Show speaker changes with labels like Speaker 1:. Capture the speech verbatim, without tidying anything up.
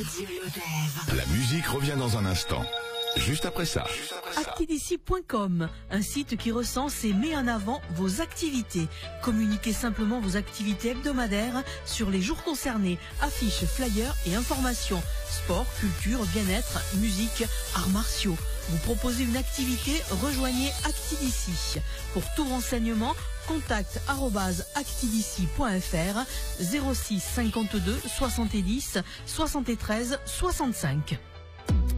Speaker 1: Radio Lodève.
Speaker 2: La musique revient dans un instant. Juste après ça.
Speaker 3: Actidici point com, un site qui recense et met en avant vos activités. Communiquez simplement vos activités hebdomadaires sur les jours concernés. Affiches, flyers et informations. Sport, culture, bien-être, musique, arts martiaux. Vous proposez une activité, rejoignez Actidici. Pour tout renseignement, contact arobase actidici point fr zéro six cinquante-deux soixante-dix soixante-treize soixante-cinq.